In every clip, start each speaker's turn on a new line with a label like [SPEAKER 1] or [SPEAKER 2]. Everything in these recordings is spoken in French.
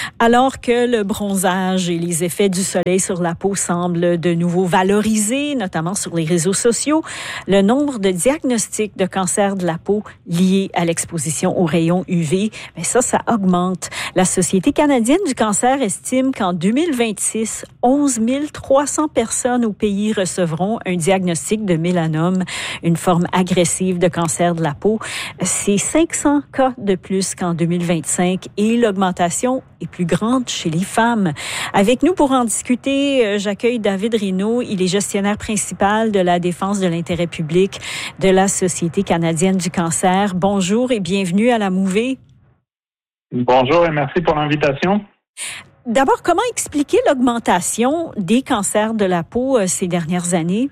[SPEAKER 1] Alors que le bronzage et les effets du soleil sur la peau semblent de nouveau valorisés, notamment sur les réseaux sociaux, le nombre de diagnostics de cancer de la peau liés à l'exposition aux rayons UV, ça augmente. La Société canadienne du cancer estime qu'en 2026, 11 300 personnes au pays recevront un diagnostic de mélanome, une forme agressive de cancer de la peau. C'est 500 cas de plus qu'en 2025 et l'augmentation est plus grande chez les femmes. Avec nous pour en discuter, j'accueille David Reynaud. Il est gestionnaire principal de la défense de l'intérêt public de la Société canadienne du cancer. Bonjour et bienvenue à la Mouvée.
[SPEAKER 2] Bonjour et merci pour l'invitation.
[SPEAKER 1] D'abord, comment expliquer l'augmentation des cancers de la peau ces dernières années?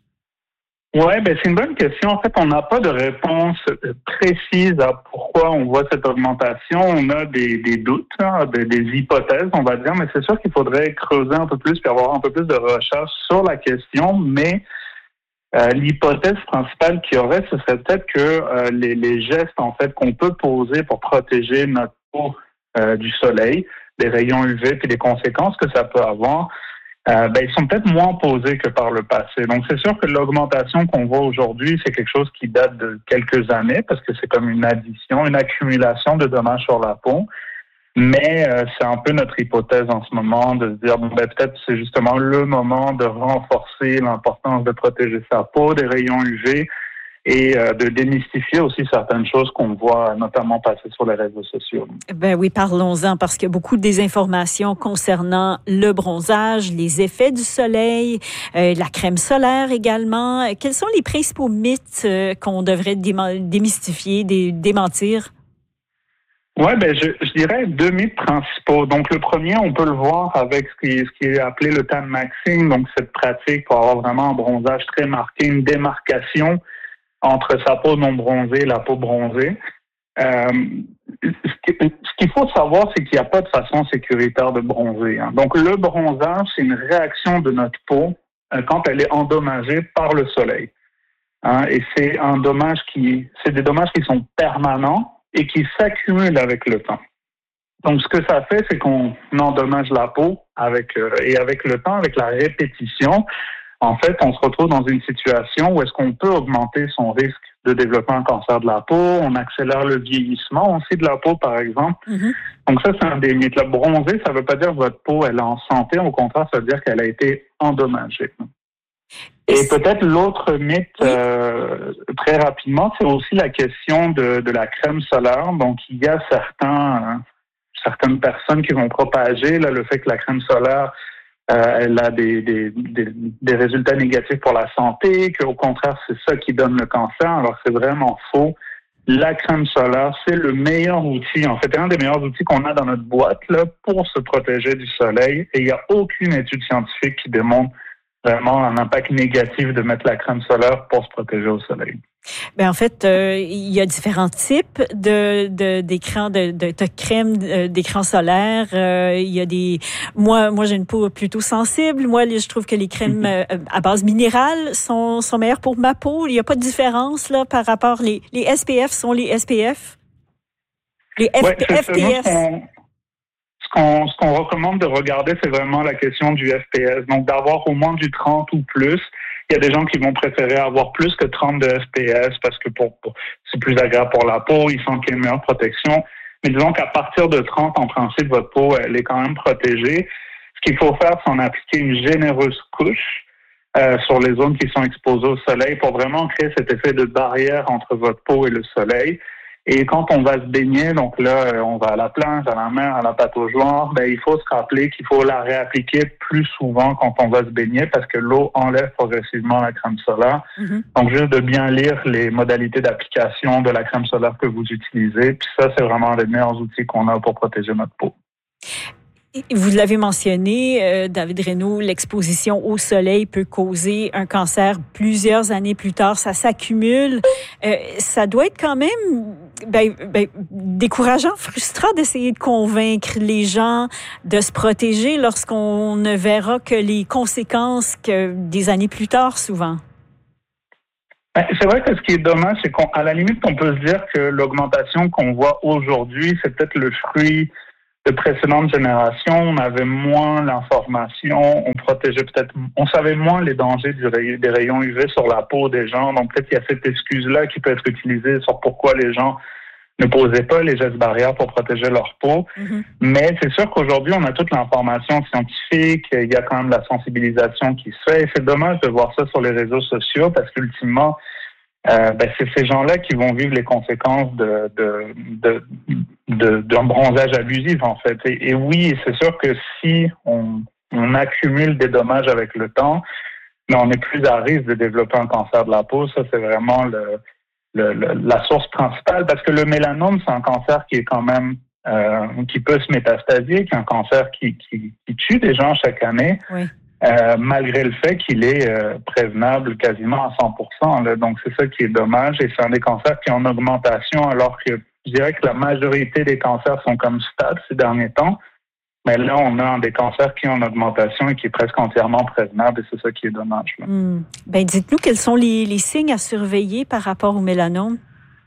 [SPEAKER 2] Oui, c'est une bonne question. En fait, on n'a pas de réponse précise à pourquoi on voit cette augmentation. On a des doutes, des hypothèses, on va dire, mais c'est sûr qu'il faudrait creuser un peu plus et avoir un peu plus de recherche sur la question. Mais l'hypothèse principale qu'il y aurait, ce serait peut-être que les gestes en fait qu'on peut poser pour protéger notre peau du soleil, des rayons UV et des conséquences que ça peut avoir, ils sont peut-être moins posés que par le passé. Donc, c'est sûr que l'augmentation qu'on voit aujourd'hui, c'est quelque chose qui date de quelques années parce que c'est comme une addition, une accumulation de dommages sur la peau. Mais c'est un peu notre hypothèse en ce moment de se dire, peut-être c'est justement le moment de renforcer l'importance de protéger sa peau des rayons UV et de démystifier aussi certaines choses qu'on voit notamment passer sur les réseaux sociaux.
[SPEAKER 1] Oui, parlons-en parce qu'il y a beaucoup de désinformations concernant le bronzage, les effets du soleil, la crème solaire également. Quels sont les principaux mythes qu'on devrait démystifier, démentir?
[SPEAKER 2] Oui, je dirais deux mythes principaux. Donc, le premier, on peut le voir avec ce qui est appelé le tan maxing, donc cette pratique pour avoir vraiment un bronzage très marqué, une démarcation entre sa peau non bronzée et la peau bronzée. Ce qu'il faut savoir, c'est qu'il n'y a pas de façon sécuritaire de bronzer. Donc, le bronzage, c'est une réaction de notre peau quand elle est endommagée par le soleil. Et c'est des dommages qui sont permanents et qui s'accumulent avec le temps. Donc, ce que ça fait, c'est qu'on endommage la peau avec le temps, avec la répétition. En fait, on se retrouve dans une situation où est-ce qu'on peut augmenter son risque de développer un cancer de la peau, on accélère le vieillissement aussi de la peau, par exemple. Mm-hmm. Donc ça, c'est un des mythes. Le bronzer, ça ne veut pas dire que votre peau, elle est en santé. Au contraire, ça veut dire qu'elle a été endommagée. Et peut-être l'autre mythe, très rapidement, c'est aussi la question de la crème solaire. Donc, il y a certaines personnes qui vont propager le fait que la crème solaire elle a des résultats négatifs pour la santé, qu'au contraire, c'est ça qui donne le cancer. Alors, c'est vraiment faux. La crème solaire, c'est le meilleur outil, en fait, un des meilleurs outils qu'on a dans notre boîte là, pour se protéger du soleil. Et il n'y a aucune étude scientifique qui démontre vraiment un impact négatif de mettre la crème solaire pour se protéger au soleil.
[SPEAKER 1] En fait, il y a différents types d'écrans, de crème d'écran solaire. Il y a moi j'ai une peau plutôt sensible. Moi, je trouve que les crèmes à base minérale sont meilleures pour ma peau. Il n'y a pas de différence là par rapport les SPF sont les SPF. Les FPS.
[SPEAKER 2] Ce qu'on recommande de regarder, c'est vraiment la question du FPS. Donc, d'avoir au moins du 30 ou plus. Il y a des gens qui vont préférer avoir plus que 30 de FPS parce que c'est plus agréable pour la peau, ils sentent qu'il y a une meilleure protection. Mais disons qu'à partir de 30, en principe, votre peau, elle est quand même protégée. Ce qu'il faut faire, c'est en appliquer une généreuse couche sur les zones qui sont exposées au soleil pour vraiment créer cet effet de barrière entre votre peau et le soleil. Et quand on va se baigner, donc là, on va à la plage, à la mer, à la pataugeoire, il faut se rappeler qu'il faut la réappliquer plus souvent quand on va se baigner parce que l'eau enlève progressivement la crème solaire. Mm-hmm. Donc, juste de bien lire les modalités d'application de la crème solaire que vous utilisez. Puis ça, c'est vraiment les meilleurs outils qu'on a pour protéger notre peau.
[SPEAKER 1] Vous l'avez mentionné, David Reynaud, l'exposition au soleil peut causer un cancer plusieurs années plus tard. Ça s'accumule. Ça doit être quand même décourageant, frustrant d'essayer de convaincre les gens de se protéger lorsqu'on ne verra que les conséquences que des années plus tard, souvent.
[SPEAKER 2] C'est vrai que ce qui est dommage, c'est qu'à la limite, on peut se dire que l'augmentation qu'on voit aujourd'hui, c'est peut-être le fruit de précédentes générations, on avait moins l'information, on savait moins les dangers des rayons UV sur la peau des gens. Donc peut-être qu'il y a cette excuse-là qui peut être utilisée sur pourquoi les gens ne posaient pas les gestes barrières pour protéger leur peau. Mm-hmm. Mais c'est sûr qu'aujourd'hui, on a toute l'information scientifique, il y a quand même la sensibilisation qui se fait. Et c'est dommage de voir ça sur les réseaux sociaux parce qu'ultimement, c'est ces gens-là qui vont vivre les conséquences d'un bronzage abusif, en fait. Et oui, c'est sûr que si on accumule des dommages avec le temps, mais on est plus à risque de développer un cancer de la peau. Ça, c'est vraiment la source principale, parce que le mélanome, c'est un cancer qui est quand même qui peut se métastasier, qui est un cancer qui tue des gens chaque année. Oui. Malgré le fait qu'il est prévenable quasiment à 100%. Là. Donc, c'est ça qui est dommage. Et c'est un des cancers qui est en augmentation, alors que je dirais que la majorité des cancers sont comme stables ces derniers temps. Mais là, on a un des cancers qui est en augmentation et qui est presque entièrement prévenable. Et c'est ça qui est dommage. Là.
[SPEAKER 1] Dites-nous, quels sont les signes à surveiller par rapport au mélanome?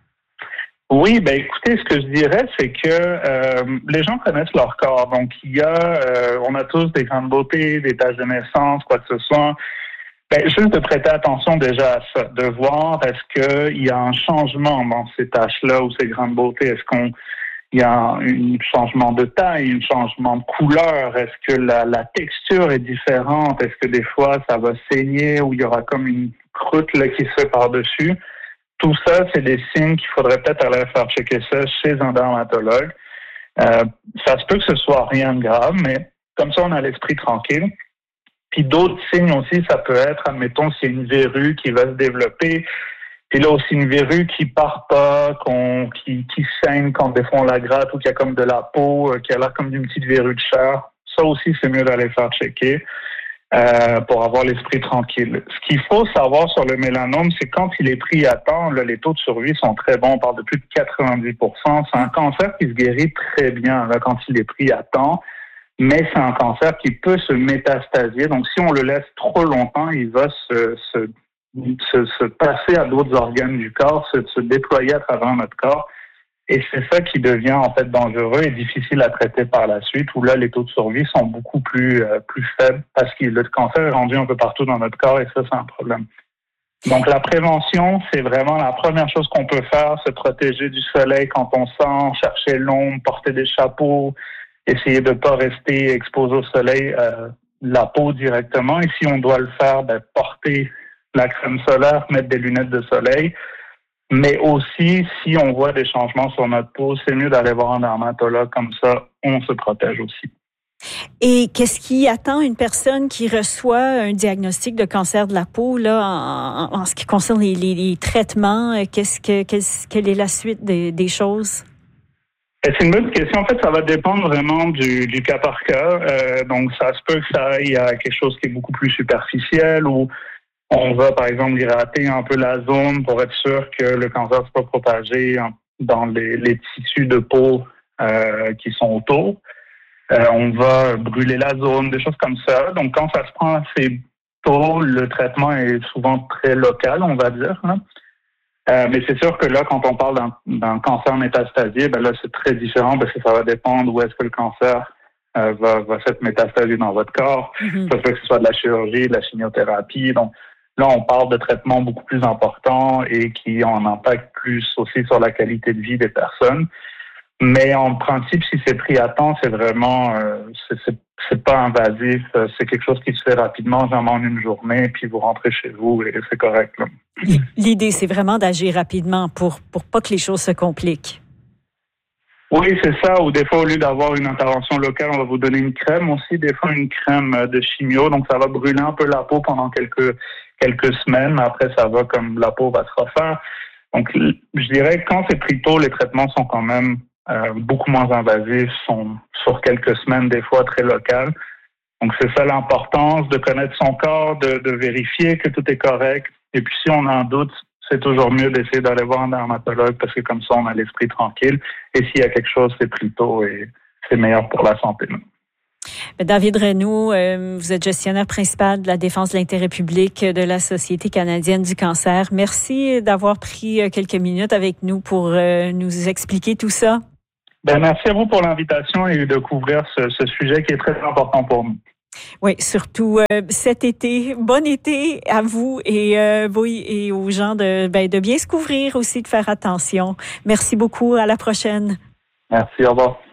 [SPEAKER 2] Oui, écoutez, ce que je dirais, c'est que les gens connaissent leur corps. Donc, on a tous des grains de beauté, des taches de naissance, quoi que ce soit. Juste de prêter attention déjà à ça, de voir est-ce qu'il y a un changement dans ces taches-là ou ces grains de beauté. Est-ce qu'il y a un changement de taille, un changement de couleur? Est-ce que la texture est différente? Est-ce que des fois, ça va saigner ou il y aura comme une croûte là, qui se fait par-dessus? Tout ça, c'est des signes qu'il faudrait peut-être aller faire checker ça chez un dermatologue. Ça se peut que ce soit rien de grave, mais comme ça, on a l'esprit tranquille. Puis d'autres signes aussi, ça peut être, admettons, s'il y a une verrue qui va se développer, puis là aussi une verrue qui part pas, qui saigne quand des fois on la gratte ou qu'il y a comme de la peau, qui a l'air comme d'une petite verrue de chair. Ça aussi, c'est mieux d'aller faire checker. Pour avoir l'esprit tranquille. Ce qu'il faut savoir sur le mélanome, c'est quand il est pris à temps, là, les taux de survie sont très bons, on parle de plus de 90%. C'est un cancer qui se guérit très bien là, quand il est pris à temps, mais c'est un cancer qui peut se métastasier. Donc, si on le laisse trop longtemps, il va se passer à d'autres organes du corps, se déployer à travers notre corps. Et c'est ça qui devient en fait dangereux et difficile à traiter par la suite, où là, les taux de survie sont beaucoup plus faibles parce que le cancer est rendu un peu partout dans notre corps et ça, c'est un problème. Donc, la prévention, c'est vraiment la première chose qu'on peut faire, se protéger du soleil quand on sent, chercher l'ombre, porter des chapeaux, essayer de ne pas rester exposé au soleil, la peau directement. Et si on doit le faire, porter la crème solaire, mettre des lunettes de soleil. Mais aussi, si on voit des changements sur notre peau, c'est mieux d'aller voir un dermatologue, comme ça, on se protège aussi.
[SPEAKER 1] Et qu'est-ce qui attend une personne qui reçoit un diagnostic de cancer de la peau, là, en ce qui concerne les traitements? Quelle est la suite des choses?
[SPEAKER 2] C'est une bonne question. En fait, ça va dépendre vraiment du cas par cas. Donc, ça se peut que ça aille à quelque chose qui est beaucoup plus superficiel ou on va, par exemple, hydrater un peu la zone pour être sûr que le cancer ne s'est pas propagé dans les tissus de peau qui sont autour. On va brûler la zone, des choses comme ça. Donc, quand ça se prend assez tôt, le traitement est souvent très local, on va dire. Hein. Mais c'est sûr que là, quand on parle d'un cancer métastasié, là, c'est très différent parce que ça va dépendre où est-ce que le cancer va s'être métastasié dans votre corps. Mm-hmm. Ça peut que ce soit de la chirurgie, de la chimiothérapie. Donc, là, on parle de traitements beaucoup plus importants et qui ont un impact plus aussi sur la qualité de vie des personnes. Mais en principe, si c'est pris à temps, c'est vraiment, c'est pas invasif. C'est quelque chose qui se fait rapidement, vraiment en une journée, puis vous rentrez chez vous et c'est correct. Là.
[SPEAKER 1] L'idée, c'est vraiment d'agir rapidement pour pas que les choses se compliquent.
[SPEAKER 2] Oui, c'est ça. Ou des fois, au lieu d'avoir une intervention locale, on va vous donner une crème aussi. Des fois, une crème de chimio. Donc, ça va brûler un peu la peau pendant quelques semaines. Mais après, ça va comme la peau va se refaire. Donc, je dirais que quand c'est pris tôt, les traitements sont quand même beaucoup moins invasifs, sont sur quelques semaines, des fois très locales. Donc, c'est ça l'importance de connaître son corps, de vérifier que tout est correct. Et puis, si on a un doute, c'est toujours mieux d'essayer d'aller voir un dermatologue parce que comme ça, on a l'esprit tranquille. Et s'il y a quelque chose, c'est plus tôt et c'est meilleur pour la santé.
[SPEAKER 1] David Reynaud, vous êtes gestionnaire principal de la défense de l'intérêt public de la Société canadienne du cancer. Merci d'avoir pris quelques minutes avec nous pour nous expliquer tout ça.
[SPEAKER 2] Ben, merci à vous pour l'invitation et de couvrir ce sujet qui est très important pour nous.
[SPEAKER 1] Oui, surtout cet été. Bon été à vous et oui, et aux gens de bien se couvrir aussi, de faire attention. Merci beaucoup. À la prochaine.
[SPEAKER 2] Merci, au revoir.